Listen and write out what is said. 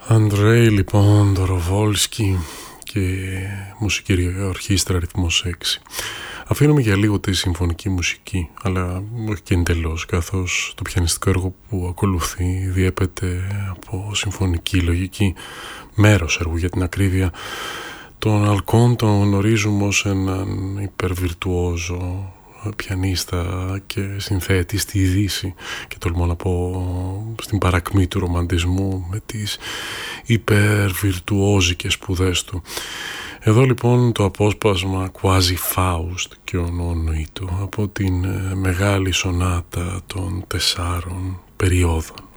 Αντρέι λοιπόν, Ντοροβόλσκι και μουσική ορχήστρα ρυθμός 6. Αφήνουμε για λίγο τη συμφωνική μουσική, αλλά όχι και εντελώς, καθώς το πιανιστικό έργο που ακολουθεί διέπεται από συμφωνική λογική, μέρος έργου για την ακρίβεια. Τον Αλκόν τον γνωρίζουμε ως έναν υπερβιρτουόζο πιανίστα και συνθέτη στη Δύση και τολμώ να πω στην παρακμή του ρομαντισμού με τις υπερβιρτουόζικες σπουδές του. Εδώ λοιπόν το απόσπασμα Quasi Faust και ο Νόνοητο από την μεγάλη σονάτα των 4 περιόδων.